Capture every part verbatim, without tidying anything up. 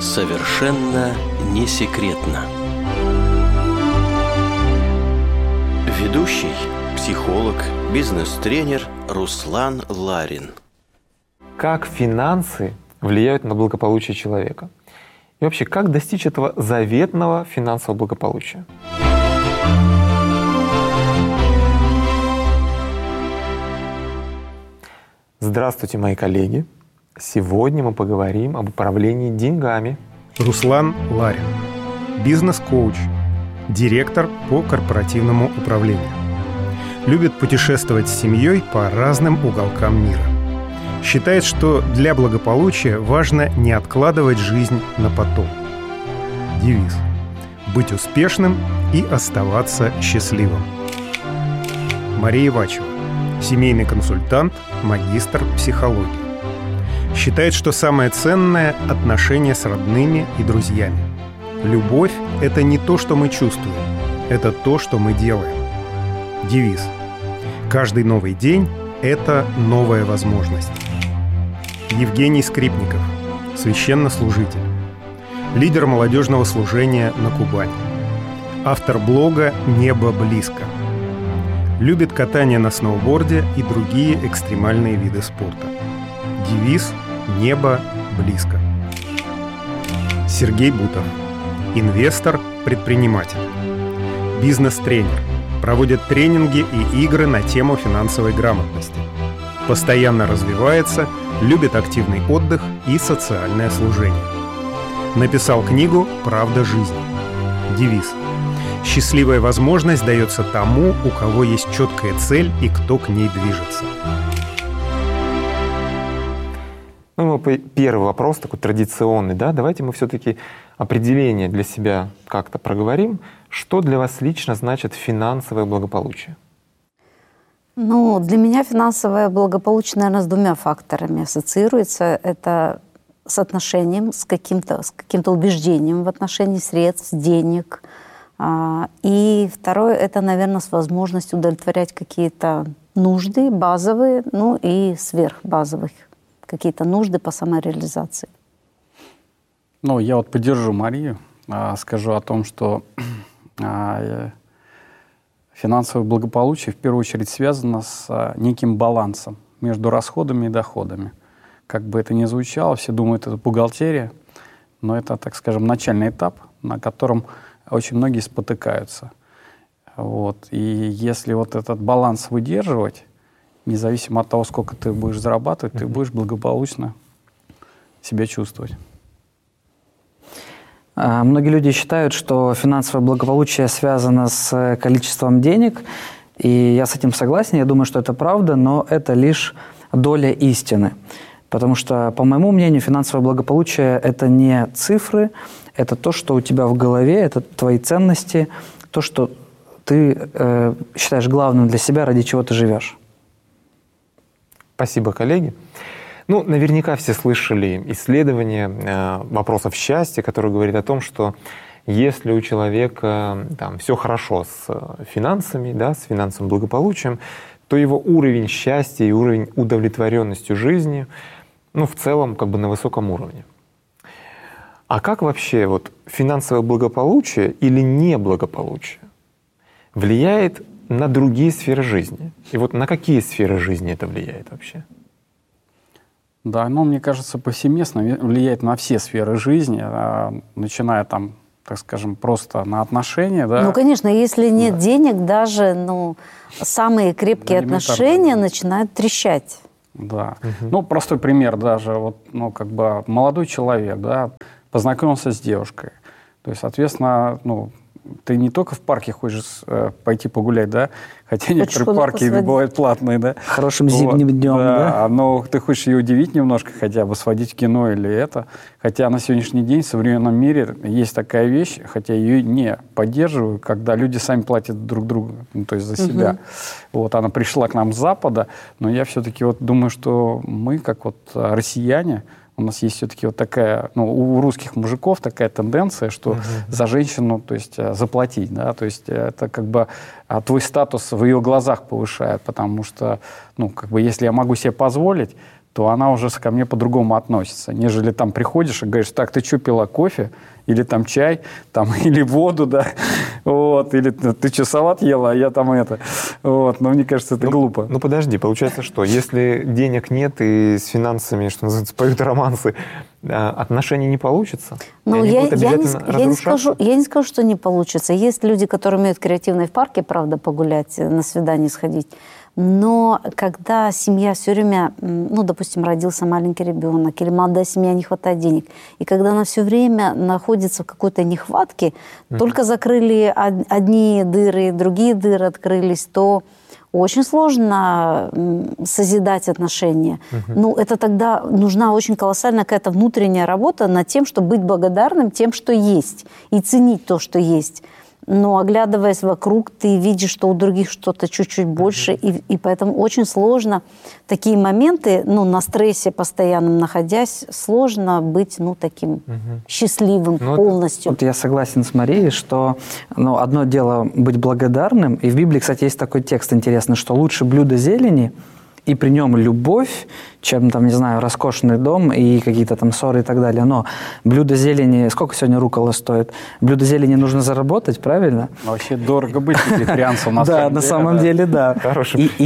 Совершенно не секретно. Ведущий, психолог, бизнес-тренер Руслан Ларин. Как финансы влияют на благополучие человека? И вообще, как достичь этого заветного финансового благополучия? Здравствуйте, мои коллеги! Сегодня мы поговорим об управлении деньгами. Руслан Ларин, бизнес-коуч, директор по корпоративному управлению. Любит путешествовать с семьей по разным уголкам мира. Считает, что для благополучия важно не откладывать жизнь на потом. Девиз: быть успешным и оставаться счастливым. Мария Ивачева, семейный консультант, магистр психологии. Считает, что самое ценное – отношения с родными и друзьями. Любовь – это не то, что мы чувствуем, это то, что мы делаем. Девиз: каждый новый день – это новая возможность. Евгений Скрипников, священнослужитель, лидер молодежного служения на Кубани, автор блога «Небо близко». Любит катание на сноуборде и другие экстремальные виды спорта. Девиз «Небо близко». Сергей Бутов, инвестор, предприниматель, бизнес-тренер, проводит тренинги и игры на тему финансовой грамотности. Постоянно развивается, любит активный отдых и социальное служение. Написал книгу «Правда жизни». Девиз: счастливая возможность дается тому, у кого есть четкая цель и кто к ней движется. Ну, первый вопрос такой традиционный, да? Давайте мы все-таки определение для себя как-то проговорим. Что для вас лично значит финансовое благополучие? Ну, для меня финансовое благополучие, наверное, с двумя факторами ассоциируется. Это с отношением, с каким-то, с каким-то убеждением в отношении средств, денег. И второе, это, наверное, с возможностью удовлетворять какие-то нужды базовые, ну и сверхбазовых, какие-то нужды по самореализации. Ну, я вот поддержу Марию, скажу о том, что финансовое благополучие в первую очередь связано с неким балансом между расходами и доходами. Как бы это ни звучало, все думают, это бухгалтерия, но это, так скажем, начальный этап, на котором очень многие спотыкаются. Вот. И если вот этот баланс выдерживать, независимо от того, сколько ты будешь зарабатывать, mm-hmm. ты будешь благополучно себя чувствовать. А, многие люди считают, что финансовое благополучие связано с количеством денег, и я с этим согласен, я думаю, что это правда, но это лишь доля истины. Потому что, по моему мнению, финансовое благополучие – это не цифры, это то, что у тебя в голове, это твои ценности, то, что ты э, считаешь главным для себя, ради чего ты живешь. Спасибо, коллеги. Ну, наверняка все слышали исследования э, вопросов счастья, которые говорят о том, что если у человека там все хорошо с финансами, да, с финансовым благополучием, то его уровень счастья и уровень удовлетворенности жизнью, ну, в целом, как бы на высоком уровне. А как вообще вот финансовое благополучие или неблагополучие влияет на другие сферы жизни? И вот на какие сферы жизни это влияет вообще? Да, ну, мне кажется, повсеместно влияет на все сферы жизни, начиная там, так скажем, просто на отношения. Да? Ну, конечно, если нет да. денег, даже ну, самые крепкие да, отношения начинают трещать. Да. Угу. Ну, простой пример даже. Вот, ну, как бы молодой человек, да, познакомился с девушкой. То есть, соответственно, ну, ты не только в парке хочешь э, пойти погулять, да, хотя хочешь некоторые парки посводить. Бывают платные, да. Хорошим зимним вот, днем, да, да. Но ты хочешь ее удивить немножко, хотя бы сводить в кино или это. Хотя на сегодняшний день в современном мире есть такая вещь, хотя ее не поддерживаю, когда люди сами платят друг другу, ну, то есть за себя. Угу. Вот она пришла к нам с Запада, но я все-таки вот думаю, что мы, как вот россияне, у нас есть все-таки вот такая, ну, у русских мужиков такая тенденция, что uh-huh. за женщину, то есть, заплатить, да, то есть это как бы твой статус в ее глазах повышает, потому что, ну, как бы если я могу себе позволить, то она уже ко мне по-другому относится, нежели там приходишь и говоришь, так, ты что, пила кофе? Или там чай, там, или воду, да, вот, или ты что, салат ела, а я там это, вот, но мне кажется, это ну, глупо. Ну, подожди, получается что, если денег нет и с финансами, что называется, поют романсы, отношений не получится? Ну, я, я, не, я, не скажу, я не скажу, что не получится. Есть люди, которые умеют креативно в парке, правда, погулять, на свидание сходить. Но когда семья все время, ну, допустим, родился маленький ребенок, или молодая семья, не хватает денег, и когда она все время находится в какой-то нехватке, mm-hmm. только закрыли одни дыры, другие дыры открылись, то очень сложно созидать отношения. Uh-huh. Ну, это тогда нужна очень колоссальная какая-то внутренняя работа над тем, чтобы быть благодарным тем, что есть, и ценить то, что есть. Но оглядываясь вокруг, ты видишь, что у других что-то чуть-чуть больше, uh-huh. и, и поэтому очень сложно такие моменты, ну, на стрессе постоянном находясь, сложно быть, ну, таким uh-huh. счастливым ну, полностью. Вот я согласен с Марией, что, ну, одно дело быть благодарным, и в Библии, кстати, есть такой текст интересный, что лучше блюдо зелени, и при нем любовь, чем, там, не знаю, роскошный дом и какие-то там ссоры и так далее. Но блюдо зелени... Сколько сегодня руккола стоит? Блюдо зелени нужно заработать, правильно? Вообще дорого быть вегетарианцем на самом деле. Да, на самом деле, да. И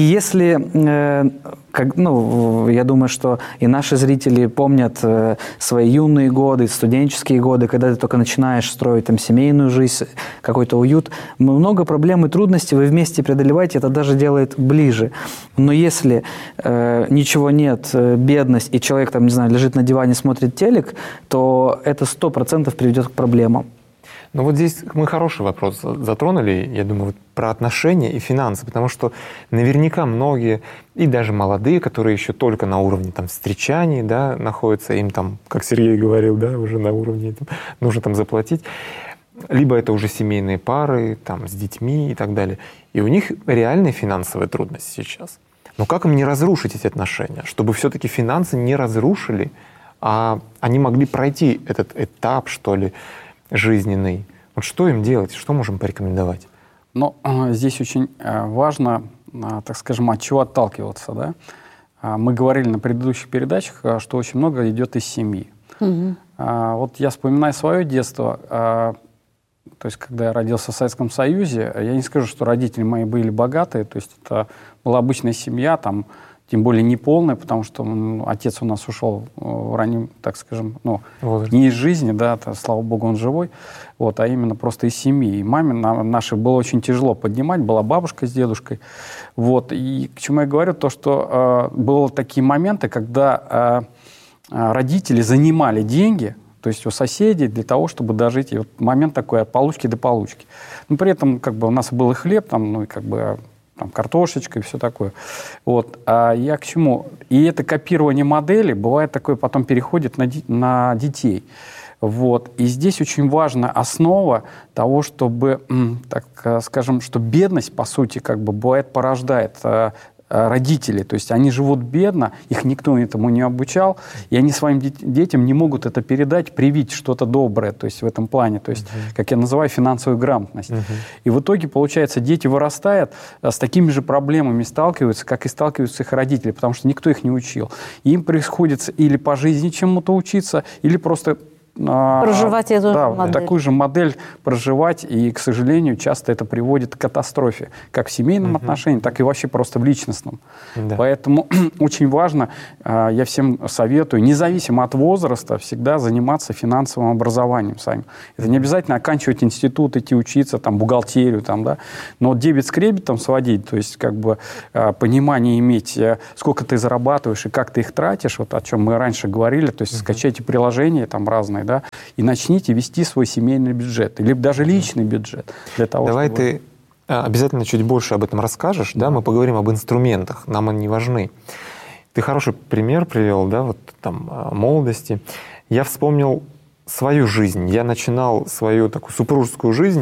если... Как, ну, я думаю, что и наши зрители помнят э, свои юные годы, студенческие годы, когда ты только начинаешь строить там семейную жизнь, какой-то уют. Много проблем и трудностей вы вместе преодолеваете, это даже делает ближе. Но если э, ничего нет, э, бедность, и человек там, не знаю, лежит на диване, смотрит телек, то это сто процентов приведет к проблемам. Ну вот здесь мы хороший вопрос затронули, я думаю, вот про отношения и финансы, потому что наверняка многие, и даже молодые, которые еще только на уровне там встречаний, да, находятся, им там, как Сергей говорил, да, уже на уровне, там, нужно там заплатить, либо это уже семейные пары, там, с детьми и так далее, и у них реальные финансовые трудности сейчас. Но как им не разрушить эти отношения, чтобы все-таки финансы не разрушили, а они могли пройти этот этап, что ли, жизненный. Вот что им делать? Что можем порекомендовать? Ну, здесь очень важно, так скажем, от чего отталкиваться. Да? Мы говорили на предыдущих передачах, что очень много идет из семьи. Угу. Вот я вспоминаю свое детство. То есть, когда я родился в Советском Союзе, я не скажу, что родители мои были богатые. То есть, это была обычная семья, там, тем более неполная, потому что ну, отец у нас ушел в раннем, так скажем, ну, вот. Не из жизни, да, то, слава богу, он живой, вот, а именно просто из семьи. И маме на, нашей было очень тяжело поднимать, была бабушка с дедушкой. Вот, и к чему я говорю, то, что э, были такие моменты, когда э, родители занимали деньги, то есть у соседей для того, чтобы дожить. И вот момент такой от получки до получки. Но при этом как бы у нас был и хлеб, там, ну и как бы... там, картошечка и все такое. Вот. А я к чему? И это копирование модели, бывает такое, потом переходит на, на детей. Вот. И здесь очень важна основа того, чтобы, так скажем, что бедность, по сути, как бы бывает порождает родители, то есть они живут бедно, их никто этому не обучал, и они своим детям не могут это передать, привить что-то доброе, то есть в этом плане, то есть, uh-huh. как я называю, финансовую грамотность. Uh-huh. И в итоге, получается, дети вырастают, с такими же проблемами сталкиваются, как и сталкиваются их родители, потому что никто их не учил. И им приходится или по жизни чему-то учиться, или просто проживать эту да, модель. Такую же модель проживать, и, к сожалению, часто это приводит к катастрофе, как в семейном uh-huh. отношении, так и вообще просто в личностном. Да. Поэтому очень важно, я всем советую, независимо от возраста, всегда заниматься финансовым образованием сами. Это не обязательно оканчивать институт, идти учиться, там, бухгалтерию, там, да, но дебет с кредитом сводить, то есть как бы понимание иметь, сколько ты зарабатываешь и как ты их тратишь, вот о чем мы раньше говорили, то есть uh-huh. скачайте приложения там разные, да, и начните вести свой семейный бюджет, или даже личный бюджет. Для того, Давай чтобы... ты обязательно чуть больше об этом расскажешь, да. Да, мы поговорим об инструментах, нам они важны. Ты хороший пример привел, да, вот там молодости. Я вспомнил свою жизнь, я начинал свою такую супружескую жизнь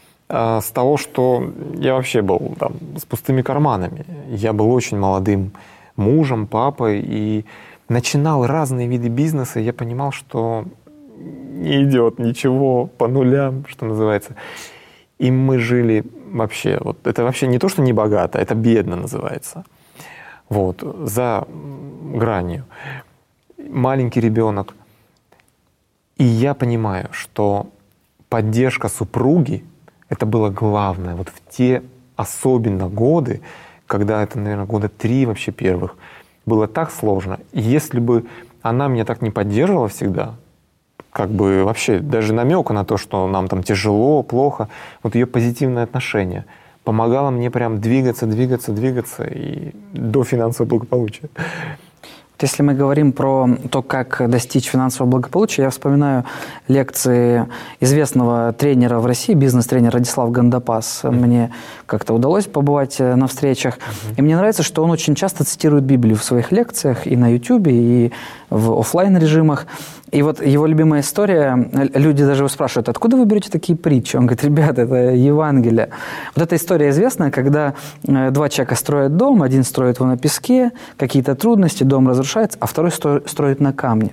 э, с того, что я вообще был там с пустыми карманами. Я был очень молодым мужем, папой, и начинал разные виды бизнеса, и я понимал, что не идет ничего по нулям, что называется. И мы жили вообще, вот это вообще не то, что не богато, это бедно называется. вот, за гранью, маленький ребенок. И я понимаю, что поддержка супруги — это было главное. Вот в те особенно годы, когда это, наверное, года три вообще первых, было так сложно. И если бы она меня так не поддерживала всегда, как бы вообще даже намека на то, что нам там тяжело, плохо, вот ее позитивное отношение помогало мне прям двигаться, двигаться, двигаться и до финансового благополучия. Если мы говорим про то, как достичь финансового благополучия, я вспоминаю лекции известного тренера в России, бизнес-тренера Радислав Гандапас. Mm-hmm. Мне как-то удалось побывать на встречах. Mm-hmm. И мне нравится, что он очень часто цитирует Библию в своих лекциях и на Ютубе, и в офлайн-режимах. И вот его любимая история, люди даже его спрашивают, откуда вы берете такие притчи? Он говорит, ребята, это Евангелие. Вот эта история известная, когда два человека строят дом, один строит его на песке, какие-то трудности, дом разрушается, а второй строит на камне.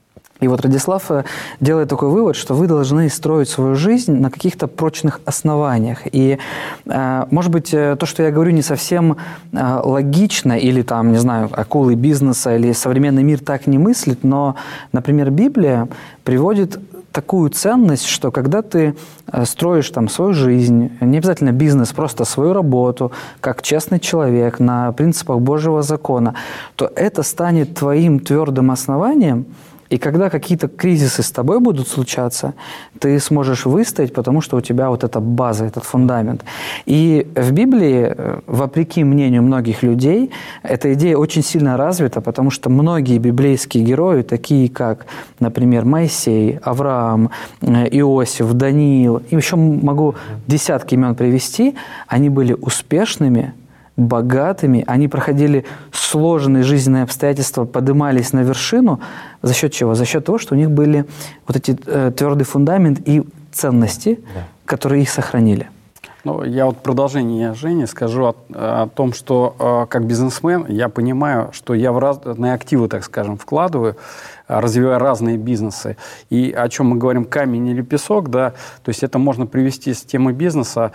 И вот Радислав делает такой вывод, что вы должны строить свою жизнь на каких-то прочных основаниях. И, может быть, то, что я говорю, не совсем логично, или там, не знаю, акулы бизнеса, или современный мир так не мыслит, но, например, Библия приводит такую ценность, что когда ты строишь там свою жизнь, не обязательно бизнес, просто свою работу, как честный человек на принципах Божьего закона, то это станет твоим твердым основанием. И когда какие-то кризисы с тобой будут случаться, ты сможешь выстоять, потому что у тебя вот эта база, этот фундамент. И в Библии, вопреки мнению многих людей, эта идея очень сильно развита, потому что многие библейские герои, такие как, например, Моисей, Авраам, Иосиф, Даниил, и еще могу десятки имен привести, они были успешными, богатыми, они проходили сложные жизненные обстоятельства, поднимались на вершину. За счет чего? За счет того, что у них были вот эти э, твердый фундамент и ценности, да, которые их сохранили. Ну, я вот в продолжение Жени скажу о, о том, что э, как бизнесмен я понимаю, что я в разные активы, так скажем, вкладываю, развивая разные бизнесы. И о чем мы говорим, камень или песок, да, то есть это можно привести с темы бизнеса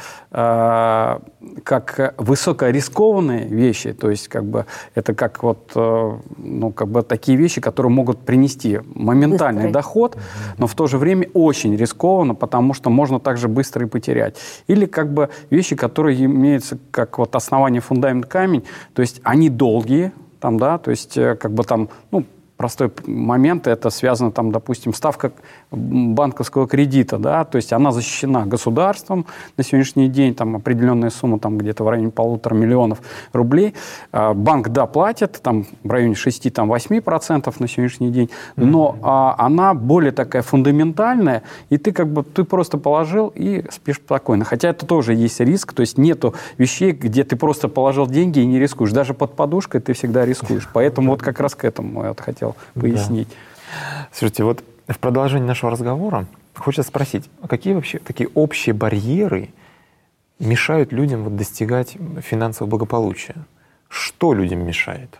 э, как высокорискованные вещи, то есть как бы это как вот, э, ну, как бы такие вещи, которые могут принести моментальный быстрый доход, но в то же время очень рискованно, потому что можно также быстро и потерять. Или как бы вещи, которые имеются как вот основание, фундамент, камень, то есть они долгие, там, да, то есть как бы там, ну, простой момент, это связано, там, допустим, ставка банковского кредита, да, то есть она защищена государством на сегодняшний день, там определенная сумма, там где-то в районе полутора миллионов рублей. Банк, да, платит, там в районе шести-восьми процентов на сегодняшний день, но mm-hmm. она более такая фундаментальная, и ты как бы, ты просто положил и спишь спокойно. Хотя это тоже есть риск, то есть нету вещей, где ты просто положил деньги и не рискуешь. Даже под подушкой ты всегда рискуешь. Поэтому вот как раз к этому я вот хотел пояснить. Да. Слушайте, вот в продолжении нашего разговора хочется спросить, какие вообще такие общие барьеры мешают людям вот достигать финансового благополучия? Что людям мешает?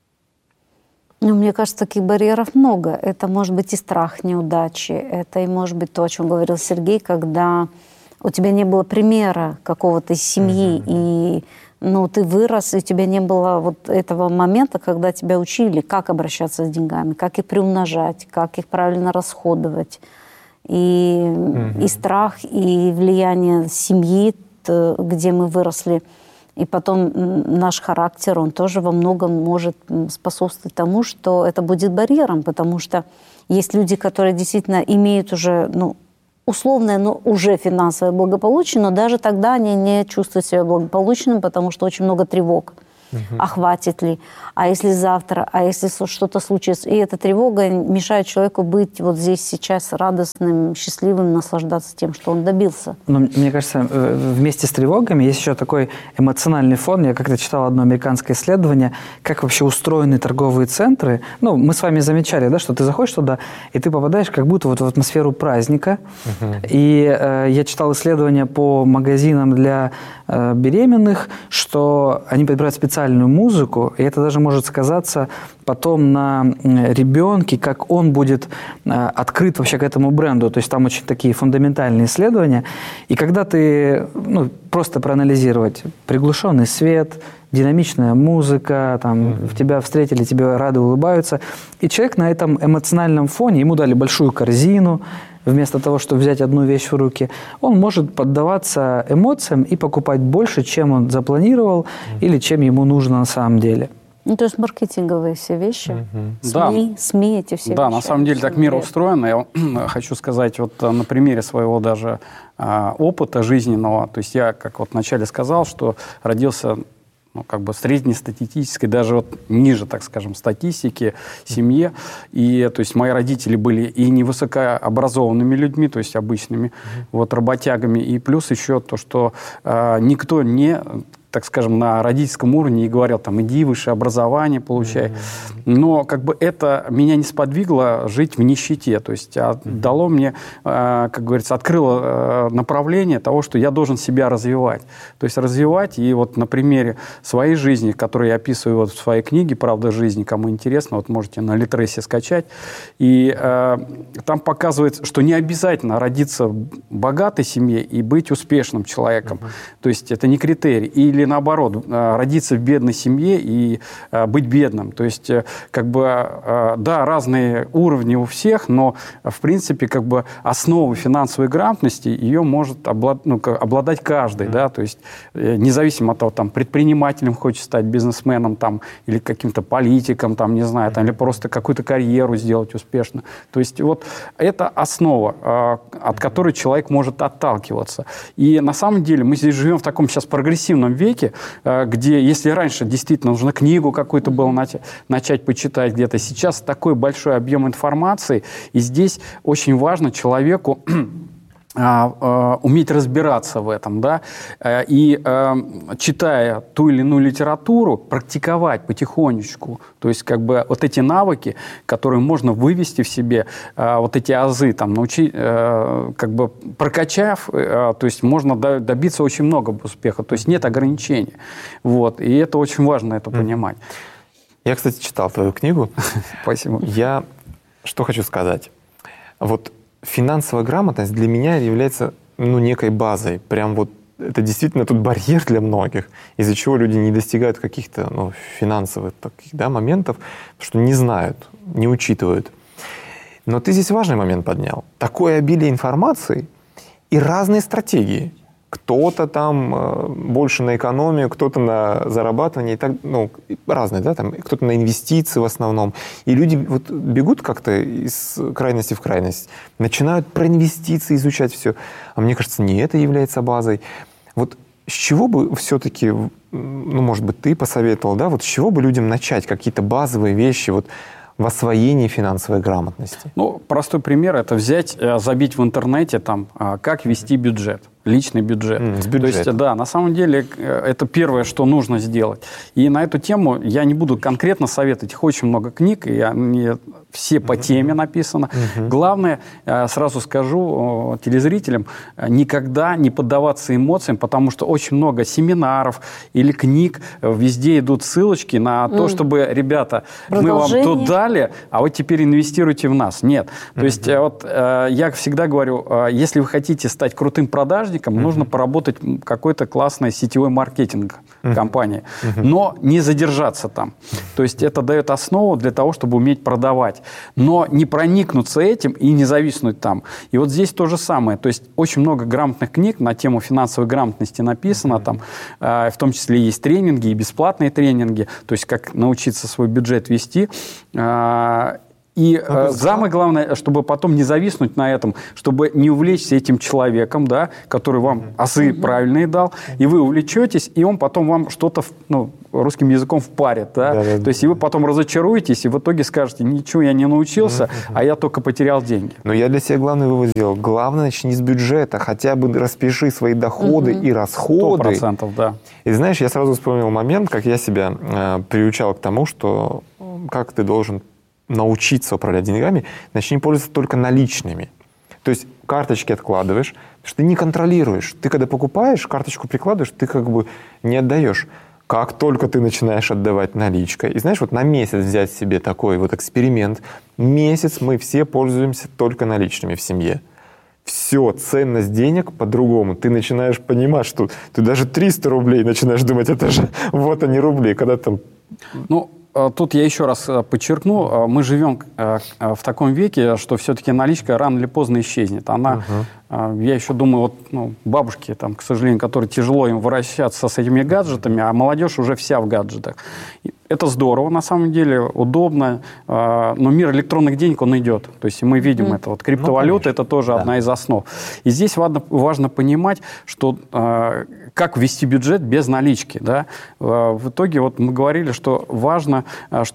Ну, мне кажется, таких барьеров много. Это может быть и страх неудачи, это и может быть то, о чем говорил Сергей, когда у тебя не было примера какого-то из семьи, mm-hmm. и ну, ты вырос, и у тебя не было вот этого момента, когда тебя учили, как обращаться с деньгами, как их приумножать, как их правильно расходовать. И, mm-hmm. и страх, и влияние семьи, где мы выросли, и потом наш характер, он тоже во многом может способствовать тому, что это будет барьером, потому что есть люди, которые действительно имеют уже, ну, условное, но уже финансовое благополучие, но даже тогда они не чувствуют себя благополучным, потому что очень много тревог. Угу. А хватит ли? А если завтра? А если что-то случится? И эта тревога мешает человеку быть вот здесь сейчас радостным, счастливым, наслаждаться тем, что он добился. Но, мне кажется, вместе с тревогами есть еще такой эмоциональный фон. Я как-то читал одно американское исследование, как вообще устроены торговые центры. Ну, мы с вами замечали, да, что ты заходишь туда, и ты попадаешь как будто вот в атмосферу праздника. Угу. И э, я читал исследования по магазинам для э, беременных, что они подбирают специально музыку, и это даже может сказаться потом на ребенке, как он будет открыт вообще к этому бренду. То есть там очень такие фундаментальные исследования. И когда ты, ну, просто проанализировать приглушенный свет, динамичная музыка, там, mm-hmm. в тебя встретили, тебе рады, улыбаются. И человек на этом эмоциональном фоне, ему дали большую корзину, вместо того, чтобы взять одну вещь в руки, он может поддаваться эмоциям и покупать больше, чем он запланировал mm-hmm. или чем ему нужно на самом деле. Ну, то есть маркетинговые все вещи, mm-hmm. СМИ, да. СМИ эти все Да, вещи. на самом деле так мир устроен. Я хочу сказать вот на примере своего даже а, опыта жизненного. То есть я, как вот вначале сказал, что родился ну, как бы среднестатистической, даже вот ниже, так скажем, статистики, семье. И, то есть, мои родители были и невысокообразованными людьми, то есть, обычными, mm-hmm. вот, работягами. И плюс еще то, что э, никто не, так скажем, на родительском уровне не говорил, там, иди, высшее образование получай. Mm-hmm. Но, как бы, это меня не сподвигло жить в нищете. То есть, mm-hmm. дало мне, э, как говорится, открыло э, направление того, что я должен себя развивать. То есть, развивать. И вот на примере своей жизни, которую я описываю вот в своей книге «Правда жизни», кому интересно, вот можете на Литресе скачать. И э, там показывается, что не обязательно родиться в богатой семье и быть успешным человеком. Mm-hmm. То есть, это не критерий. Или наоборот, родиться в бедной семье и э, быть бедным. То есть, э, как бы, э, да, разные уровни у всех, но, в принципе, как бы основы финансовой грамотности ее может облад, ну, обладать каждый, mm-hmm. да, то есть, э, независимо от того, там, предпринимателем хочет стать, бизнесменом, там, или каким-то политиком, там, не знаю, там, или просто какую-то карьеру сделать успешно. То есть, вот, это основа, э, от которой человек может отталкиваться. И, на самом деле, мы здесь живем в таком сейчас прогрессивном веке, где, если раньше действительно нужно книгу какую-то было начать, начать почитать где-то, сейчас такой большой объем информации, и здесь очень важно человеку уметь разбираться в этом, да, и читая ту или иную литературу, практиковать потихонечку, то есть как бы вот эти навыки, которые можно вывести в себе, вот эти азы, там, научить, как бы прокачав, то есть можно добиться очень много успеха, то есть нет ограничений, вот, и это очень важно, это понимать. Я, кстати, читал твою книгу. Спасибо. Я что хочу сказать, вот финансовая грамотность для меня является, ну, некой базой. Прям вот это действительно тут барьер для многих, из-за чего люди не достигают каких-то, ну, финансовых таких, да, моментов, потому что не знают, не учитывают. Но ты здесь важный момент поднял. Такое обилие информации и разные стратегии. Кто-то там э, больше на экономию, кто-то на зарабатывание, и так, ну, разные, да, там, кто-то на инвестиции в основном. И люди вот бегут как-то из крайности в крайность, начинают про инвестиции изучать все. А мне кажется, не это является базой. Вот с чего бы все-таки, ну, может быть, ты посоветовал, да, вот с чего бы людям начать какие-то базовые вещи, вот, в освоении финансовой грамотности? Ну, простой пример – это взять, забить в интернете, там, как вести бюджет. Личный бюджет. Mm, с То есть, да, на самом деле, это первое, что нужно сделать. И на эту тему я не буду конкретно советовать. Их очень много книг, и они все по mm-hmm. теме написаны. Mm-hmm. Главное, сразу скажу телезрителям, никогда не поддаваться эмоциям, потому что очень много семинаров или книг, везде идут ссылочки на mm. то, чтобы, ребята, мы вам тут дали, а вот теперь инвестируйте в нас. Нет. То mm-hmm. есть, вот я всегда говорю, если вы хотите стать крутым продажником, Uh-huh. нужно поработать какой-то классный сетевой маркетинг uh-huh. компании, uh-huh. но не задержаться там. То есть это дает основу для того, чтобы уметь продавать, но не проникнуться этим и не зависнуть там. И вот здесь то же самое. То есть очень много грамотных книг на тему финансовой грамотности написано, uh-huh. там, э, в том числе есть тренинги и бесплатные тренинги, то есть как научиться свой бюджет вести. Э, И э, самое главное, чтобы потом не зависнуть на этом, чтобы не увлечься этим человеком, да, который вам азы mm-hmm. правильные дал, и вы увлечетесь, и он потом вам что-то, ну, русским языком впарит. Да? Да, да, То есть и вы потом разочаруетесь, и в итоге скажете, ничего я не научился, mm-hmm. а я только потерял деньги. Но я для себя главный вывод сделал. Главное, начни с бюджета, хотя бы распиши свои доходы mm-hmm. и расходы. Сто процентов, да. И знаешь, я сразу вспомнил момент, как я себя э, приучал к тому, что как ты должен научиться управлять деньгами, начни пользоваться только наличными. То есть карточки откладываешь, потому что ты не контролируешь. Ты когда покупаешь, карточку прикладываешь, ты как бы не отдаешь. Как только ты начинаешь отдавать наличкой, и знаешь, вот на месяц взять себе такой вот эксперимент, месяц мы все пользуемся только наличными в семье. Все, ценность денег по-другому. Ты начинаешь понимать, что ты даже триста рублей начинаешь думать, это же вот они рубли, когда там... Ну, тут я еще раз подчеркну, мы живем в таком веке, что все-таки наличка рано или поздно исчезнет. Она, угу. я еще думаю, вот ну, бабушки, там, к сожалению, которые тяжело им вращаться с этими гаджетами, а молодежь уже вся в гаджетах. Это здорово, на самом деле, удобно, но мир электронных денег, он идет. То есть мы видим mm. это. Вот криптовалюта, ну, это тоже да. одна из основ. И здесь важно, важно понимать, что как ввести бюджет без налички. Да? В итоге вот мы говорили, что важно,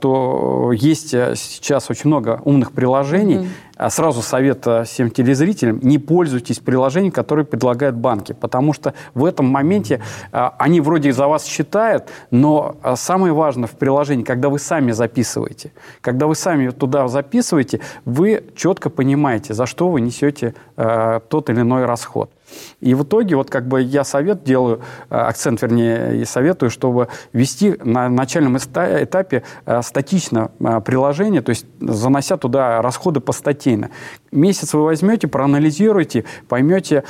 что есть сейчас очень много умных приложений. Mm-hmm. Сразу совет всем телезрителям: не пользуйтесь приложениями, которые предлагают банки, потому что в этом моменте они вроде за вас считают, но самое важное в приложении, когда вы сами записываете, когда вы сами туда записываете, вы четко понимаете, за что вы несете э, тот или иной расход. И в итоге, вот как бы я совет делаю, акцент, вернее, и советую, чтобы ввести на начальном этапе статично приложение, то есть занося туда расходы постатейно. Месяц вы возьмете, проанализируете, поймете,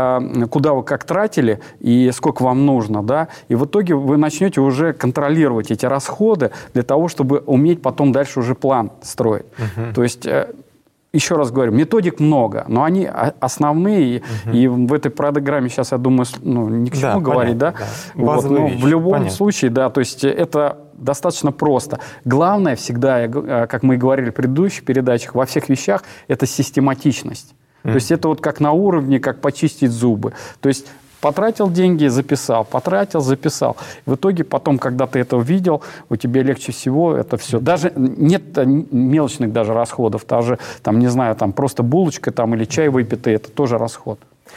куда вы как тратили и сколько вам нужно, да, и в итоге вы начнете уже контролировать эти расходы для того, чтобы уметь потом дальше уже план строить. Uh-huh. То есть... Еще раз говорю, методик много, но они основные, угу. и в этой программе сейчас, я думаю, ну, ни к чему да, говорить, понятно, да? Да. Вот, но в любом понятно. случае, да, то есть это достаточно просто. Главное всегда, как мы и говорили в предыдущих передачах, во всех вещах, это систематичность. Mm. То есть это вот как на уровне, как почистить зубы. То есть потратил деньги, записал, потратил, записал. В итоге потом, когда ты это увидел, у тебя легче всего это все. Даже нет мелочных даже расходов. Даже, там, не знаю, там просто булочка там, или чай выпитый, это тоже расход.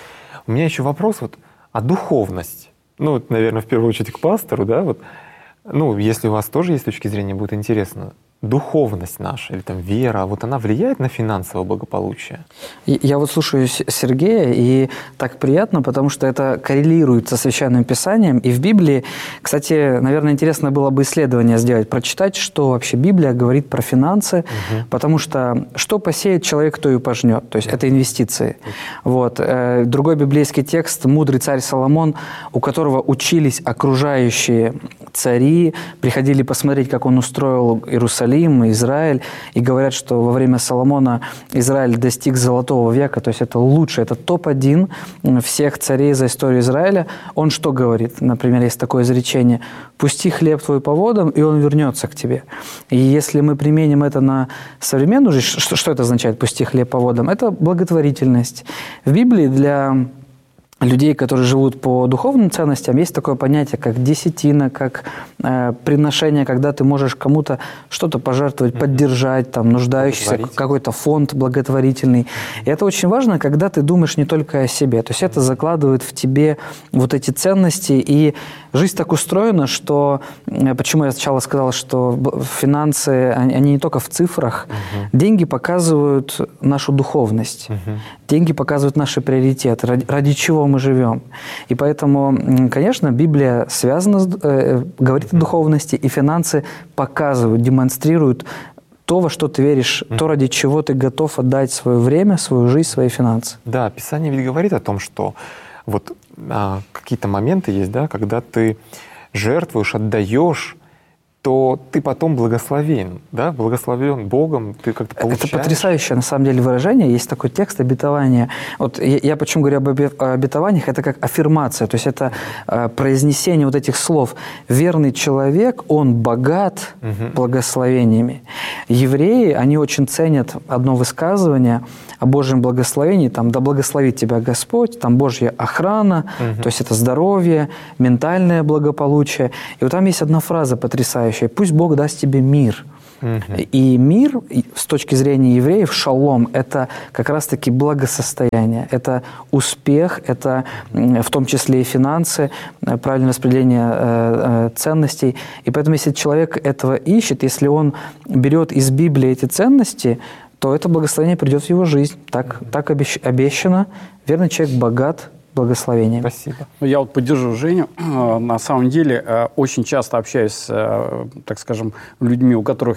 У меня еще вопрос вот, а духовность? Ну, вот, наверное, в первую очередь к пастору, да, вот. Ну, если у вас тоже есть точки зрения, будет интересно. Духовность наша или там вера, вот она влияет на финансовое благополучие? Я вот слушаю Сергея, и так приятно, потому что это коррелирует со Священным Писанием. И в Библии, кстати, наверное, интересно было бы исследование сделать, прочитать, что вообще Библия говорит про финансы, угу. потому что что посеет человек, то и пожнет. То есть это инвестиции. Вот. Другой библейский текст, мудрый царь Соломон, у которого учились окружающие цари, приходили посмотреть, как он устроил Иерусалим, Израиль, и говорят, что во время Соломона Израиль достиг золотого века, то есть это лучше, это топ один всех царей за историю Израиля. Он что говорит? Например, есть такое изречение: «Пусти хлеб твой по водам, и он вернется к тебе». И если мы применим это на современную жизнь, что, что это означает «пусти хлеб по водам»? Это благотворительность. В Библии для людей, которые живут по духовным ценностям, есть такое понятие, как десятина, как э, приношение, когда ты можешь кому-то что-то пожертвовать, mm-hmm. поддержать, там, нуждающийся, какой-то фонд благотворительный. И это очень важно, когда ты думаешь не только о себе. То есть это закладывает в тебе вот эти ценности. И жизнь так устроена, что... Почему я сначала сказал, что финансы, они, они не только в цифрах. Mm-hmm. Деньги показывают нашу духовность. Mm-hmm. Деньги показывают наши приоритеты. Ради, ради чего мы живем. И поэтому, конечно, Библия связана, с, э, говорит о духовности, и финансы показывают, демонстрируют то, во что ты веришь, mm-hmm. то, ради чего ты готов отдать свое время, свою жизнь, свои финансы. Да, Писание ведь говорит о том, что вот а, какие-то моменты есть, да, когда ты жертвуешь, отдаешь, то ты потом благословен, да, благословен Богом, ты как-то получаешь. Это потрясающее, на самом деле, выражение. Есть такой текст обетования. Вот я, я почему говорю об обетованиях, это как аффирмация, то есть это э, произнесение вот этих слов. Верный человек, он богат угу. благословениями. Евреи, они очень ценят одно высказывание о Божьем благословении, там, да благословит тебя Господь, там Божья охрана, угу. то есть это здоровье, ментальное благополучие. И вот там есть одна фраза потрясающая: «Пусть Бог даст тебе мир». Uh-huh. И мир, с точки зрения евреев, шалом, это как раз-таки благосостояние, это успех, это в том числе и финансы, правильное распределение ценностей. И поэтому, если человек этого ищет, если он берет из Библии эти ценности, то это благословение придет в его жизнь. Так, uh-huh. так обещано. Верный человек богат благословениями. Спасибо. Я вот поддержу Женю. На самом деле, очень часто общаюсь с, так скажем, людьми, у которых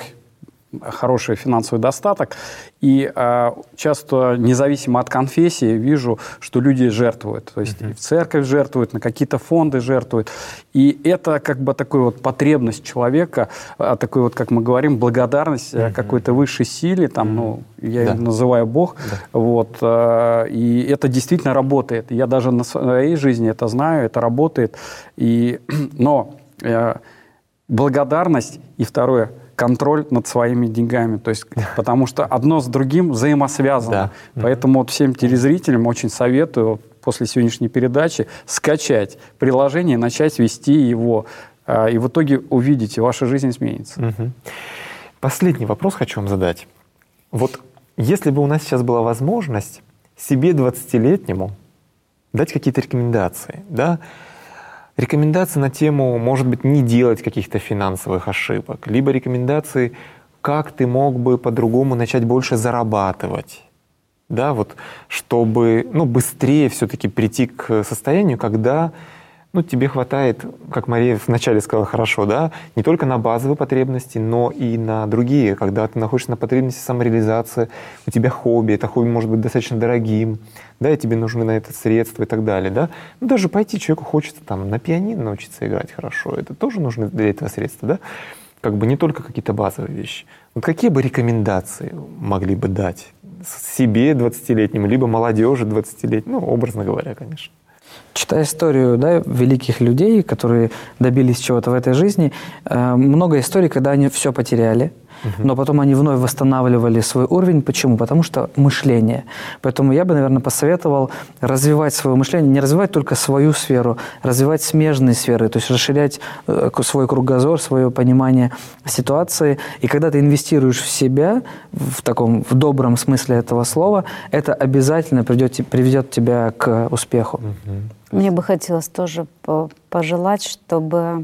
хороший финансовый достаток, и э, часто, независимо от конфессии, вижу, что люди жертвуют. То есть uh-huh. и в церковь жертвуют, на какие-то фонды жертвуют. И это как бы такая вот потребность человека, такой вот, как мы говорим, благодарность uh-huh. какой-то высшей силе, там, uh-huh. ну, я да. ее называю Бог. Да. Вот, э, и это действительно работает. Я даже на своей жизни это знаю, это работает. И, но э, благодарность и второе – контроль над своими деньгами. То есть, потому что одно с другим взаимосвязано. Да. Поэтому вот всем телезрителям очень советую после сегодняшней передачи скачать приложение и начать вести его. И в итоге увидите, ваша жизнь изменится. Угу. Последний вопрос хочу вам задать. Вот если бы у нас сейчас была возможность себе двадцатилетнему дать какие-то рекомендации, да, рекомендации на тему, может быть, не делать каких-то финансовых ошибок, либо рекомендации, как ты мог бы по-другому начать больше зарабатывать, да, вот, чтобы, ну, быстрее все-таки прийти к состоянию, когда, ну, тебе хватает, как Мария вначале сказала хорошо, да, не только на базовые потребности, но и на другие, когда ты находишься на потребности самореализации, у тебя хобби, это хобби может быть достаточно дорогим, да, и тебе нужны на это средства и так далее, да. Ну, даже пойти человеку хочется там на пианино научиться играть хорошо, это тоже нужны для этого средства, да. Как бы не только какие-то базовые вещи. Вот какие бы рекомендации могли бы дать себе двадцатилетнему, либо молодежи двадцатилетней, ну, образно говоря, конечно. Читая историю, да, великих людей, которые добились чего-то в этой жизни, э, много историй, когда они все потеряли, uh-huh. но потом они вновь восстанавливали свой уровень. Почему? Потому что мышление. Поэтому я бы, наверное, посоветовал развивать свое мышление, не развивать только свою сферу, развивать смежные сферы, то есть расширять э, свой кругозор, свое понимание ситуации. И когда ты инвестируешь в себя, в таком, в добром смысле этого слова, это обязательно придет, приведет тебя к успеху. Uh-huh. Мне бы хотелось тоже пожелать, чтобы,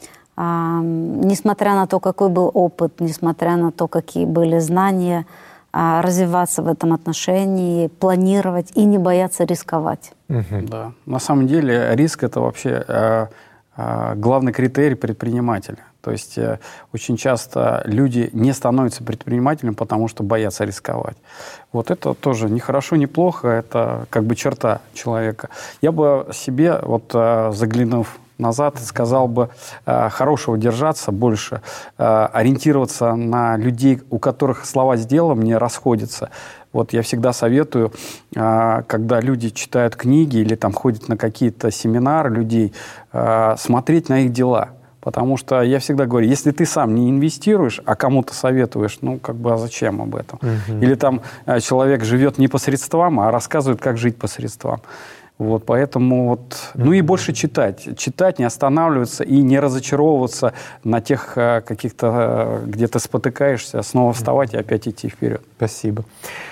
а, несмотря на то, какой был опыт, несмотря на то, какие были знания, а, развиваться в этом отношении, планировать и не бояться рисковать. Угу. Да. На самом деле риск – это вообще э, э, главный критерий предпринимателя. То есть э, очень часто люди не становятся предпринимателем, потому что боятся рисковать. Вот это тоже не хорошо, не плохо, это как бы черта человека. Я бы себе, вот э, заглянув назад, сказал бы э, хорошего держаться больше, э, ориентироваться на людей, у которых слова с делом не расходятся. Вот я всегда советую, э, когда люди читают книги или там ходят на какие-то семинары людей, э, смотреть на их дела. Потому что я всегда говорю, если ты сам не инвестируешь, а кому-то советуешь, ну, как бы, а зачем об этом? Uh-huh. Или там э, человек живет не по средствам, а рассказывает, как жить по средствам. Вот, поэтому вот, uh-huh. ну и больше читать. Читать, не останавливаться и не разочаровываться на тех э, каких-то, э, где ты спотыкаешься, снова вставать uh-huh. и опять идти вперед. Спасибо.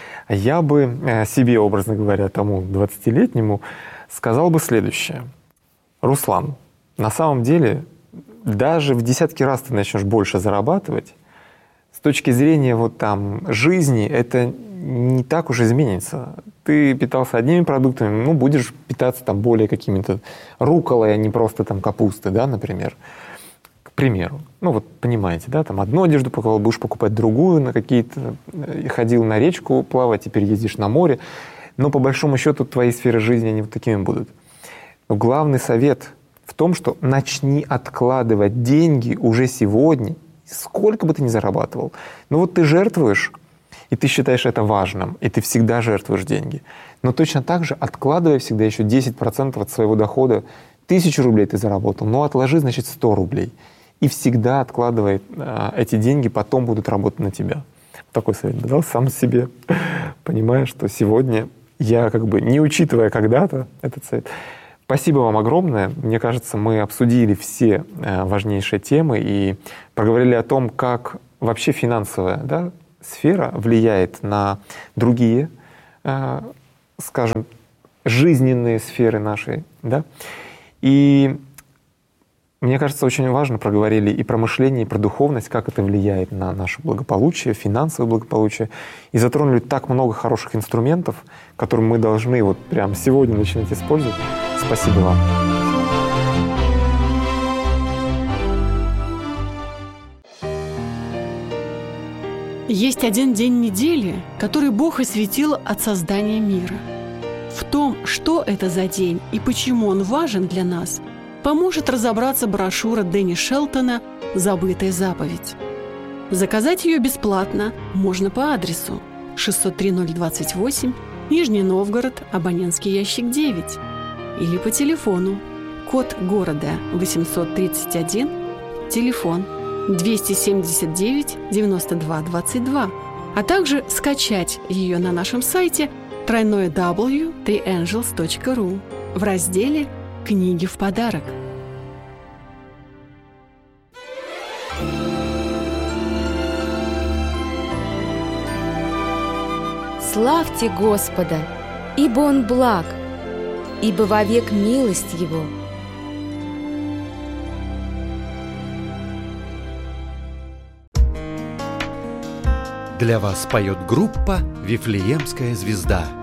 Я бы э, себе, образно говоря, тому двадцатилетнему сказал бы следующее. Руслан, на самом деле... Даже в десятки раз ты начнешь больше зарабатывать, с точки зрения вот там жизни это не так уж изменится. Ты питался одними продуктами, ну, будешь питаться там более какими-то рукколой, а не просто там капустой, да, например. К примеру. Ну, вот понимаете, да, там одну одежду покупал, будешь покупать другую, на какие-то... Ходил на речку плавать, теперь ездишь на море. Но по большому счету твои сферы жизни, они вот такими будут. Но главный совет в том, что начни откладывать деньги уже сегодня, сколько бы ты ни зарабатывал. Ну вот ты жертвуешь, и ты считаешь это важным, и ты всегда жертвуешь деньги. Но точно так же откладывай всегда еще десять процентов от своего дохода. Тысячу рублей ты заработал, но отложи, значит, сто рублей. И всегда откладывай э, эти деньги, потом будут работать на тебя. Такой совет дал сам себе, понимая, что сегодня я как бы, не учитывая когда-то этот совет. Спасибо вам огромное. Мне кажется, мы обсудили все э, важнейшие темы и проговорили о том, как вообще финансовая, да, сфера влияет на другие, э, скажем, жизненные сферы нашей. Да? И Мне кажется, очень важно проговорили и про мышление, и про духовность, как это влияет на наше благополучие, финансовое благополучие. И затронули так много хороших инструментов, которые мы должны вот прямо сегодня начинать использовать. Спасибо вам. Есть один день недели, который Бог осветил от создания мира. В том, что это за день и почему он важен для нас, поможет разобраться брошюра Дэнни Шелтона «Забытая заповедь». Заказать ее бесплатно можно по адресу шестьсот три ноль двадцать восемь, Нижний Новгород, абонентский ящик девять, или по телефону, код города восемьсот тридцать один, телефон двести семьдесят девять девяносто два двадцать два, а также скачать ее на нашем сайте дабл ю дабл ю дабл ю точка три энджелс точка ру в разделе «Книги в подарок». Славьте Господа, ибо Он благ, ибо вовек милость Его. Для вас поет группа «Вифлеемская звезда».